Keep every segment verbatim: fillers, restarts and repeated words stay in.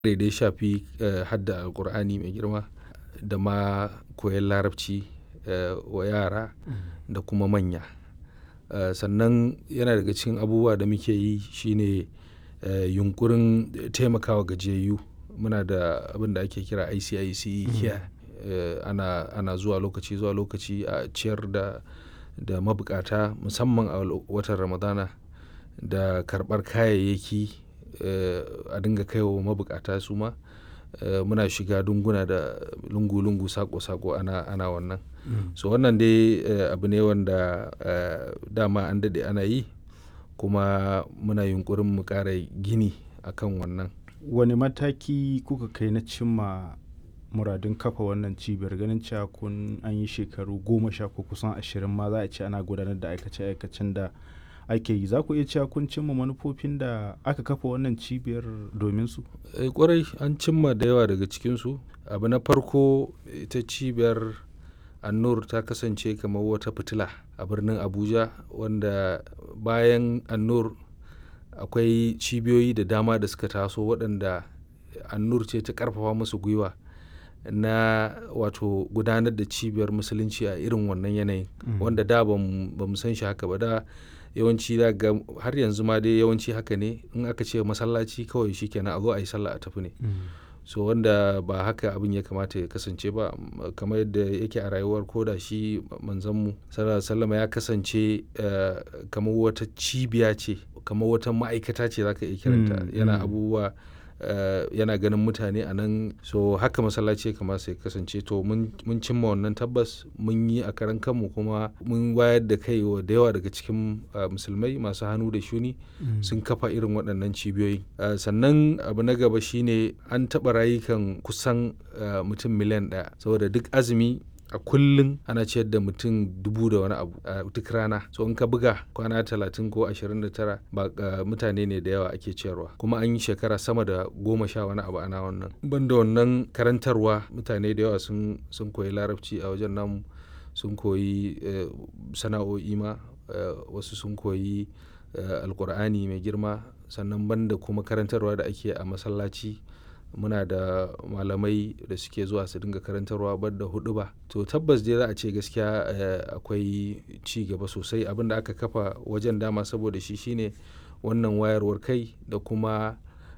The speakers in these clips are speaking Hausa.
da ya shafi hadda Alƙur'ani mai girma da ma koyon Larabci wa yara da kuma manya. Sannan yana daga cikin abubuwa da muke yi shine yunƙurin taimakawa gajiyayyu. Muna da abin da ake kira I C I C Care. Ana, ana zuwa lokaci zuwa lokaci a ciyar da, da mabukata musamman a watan Ramadana da karɓar kayayyaki a dinga kaiwa mabukata su ma. Muna shiga lunguna da lungu lungu sako sako ana, ana wannan. So wannan dai abu ne wanda dama an daɗe ana yi kuma muna yunƙurin mu ƙara gini akan wannan. Wane mataki kuka kai na cimma muradun kafa wannan cibiyar ganin cewa kun an yi shekaru goma sha ko kusan ashirin ma za a ce ana gudanar da aikace aikacen da ake yi. Za ku iya cewa kun cimma manufofin da aka kafa wannan cibiyar domin su? Eh ƙwarai an cimma da yawa daga cikinsu. Abu na farko ita cibiyar An-Nur ta kasance kamar wata fitila a birnin Abuja wanda bayan An-Nur akwai cibiyoyi da dama da suka taso waɗanda An-Nur ce ta ƙarfafa musu gwiwa na wato gudanar da cibiyar musulunci a irin wannan yanayin wanda da ba mu san shi haka ba. Da yawanci ga har yanzu ma dai yawanci haka ne, in aka ce masallaci kawai shi kenan a zo a yi sallah a tafi ne. So wanda ba haka abin ya kamata ya kasance ba, kamar yadda yake a rayuwar ko da shi manzanmu sallallahu alaihi wasallam ya kasance kamar wata cibiya ce, kamar wata ma'aikata ce za ka iya kiranta. Yana abubuwa, yana ganin mutane a nan. So haka masallaci ya kamata ya kasance. To mun, mun cimma wannan tabbas mun yi a karan kanmu kuma mun wayar da kai wa da yawa daga cikin musulmai masu hannu da shuni sun kafa irin waɗannan cibiyoyi. Sannan abu na gaba shine an taɓa rayukan kusan mutum miliyan ɗaya saboda duk azumi a kullum ana ciyar da mutum dubu da wani abu a duk rana. So in ka buga kwana talatin ko ashirin da tara ba mutane ne da yawa ake ciyarwa, kuma an yi shekara sama da goma sha wani abu ana wannan. Banda wannan karantarwa, mutane da yawa sun, sun koyi Larabci a wajen namu, sun koyi sana'o'i ma, wasu sun koyi Alƙur'ani mai girma. Sannan banda kuma karantarwa da ake a masallaci, muna da malamai da suke zuwa su dinga karantarwa banda huɗuba. To tabbas dai za a ce gaskiya akwai ci gaba sosai. Abin da aka kafa wajen dama saboda shi shine wannan wayarwar kai da kuma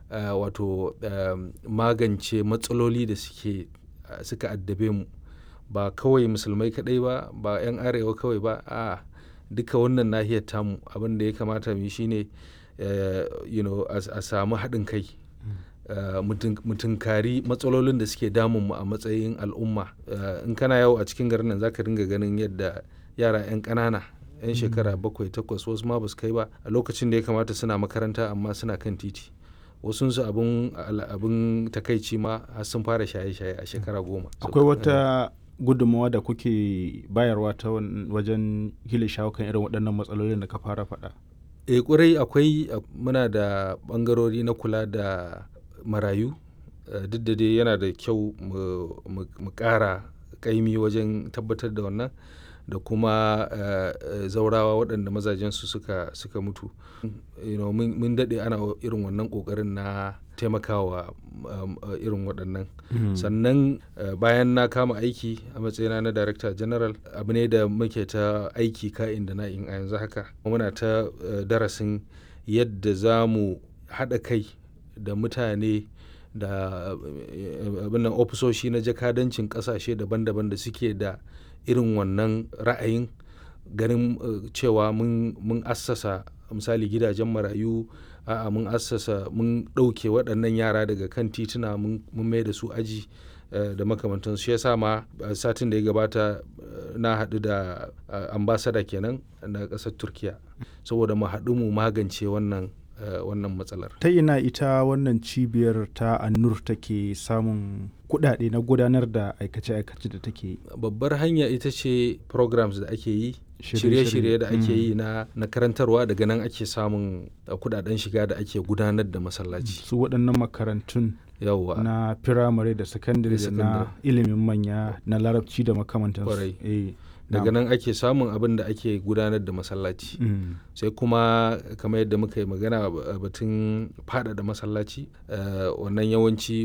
wato magance matsaloli da suke, suka addabe mu. Ba kawai musulmai kaɗai ba, ba 'yan arewa kawai ba, a'a duka wannan nahiyar tamu. Abin da ya kamata mu yi shine you know a samu haɗin kai. Mu tunkari matsalolin da suke damun mu a matsayin al'umma. In kana yawo a cikin garin nan za ka dinga ganin yadda yara 'yan ƙanana, 'yan shekara bakwai takwas, wasu ma ba su kai ba, a lokacin da ya kamata suna makaranta amma suna kan titi. Wasunsu abin, abin takaici ma har sun fara shaye-shaye a shekara goma. Akwai wata gudunmawa da kuke bayarwa ta wajen hila shawo kan irin waɗannan matsalolin da ka fara faɗa? Eh ƙwarai akwai. Muna da ɓangarori na kula da marayu. Duk da dai yana da kyau mu ƙara ƙaimi wajen tabbatar da wannan, da kuma zaurawa waɗanda mazajensu suka, suka mutu. You know, mun daɗe ana irin wannan ƙoƙarin na taimakawa irin waɗannan. Sannan bayan na kama aiki a matsayina na Director General, abu ne da muke ta aiki ka'in da na'in a yanzu haka. Muna ta darasin yadda za mu haɗa kai da mutane da abin nan ofisoshi na jakadancin ƙasashe daban-daban da suke da irin wannan ra'ayin, ganin cewa mun, mun assasa misali gidajen marayu. A'a mun assasa, mun ɗauke waɗannan yara daga kan tituna, mun mai da su aji da makamantansu. Shi ya sa ma satin da ya gabata na haɗu da ambassador kenan na ƙasar Turkiya saboda mu haɗu mu magance wannan, wannan matsalar. Ta ina ita wannan cibiyar ta An-Nur take samun kuɗaɗe na gudanar da aikace-aikace da take yi? Babbar hanya ita ce programs da ake yi, shirye-shirye da ake yi na, na karantarwa. Daga nan ake samun kuɗaɗen shiga da ake gudanar da masallaci. Su waɗannan makarantun yawwa na firamare da sakandare da na ilimin manya na Larabci da makamantansu. Eh. daga Na'am. nan ake samun abin da ake gudanar da masallaci. Mm. Sai kuma kamar yadda muka yi magana a batun faɗaɗa masallaci, eh, wannan yawanci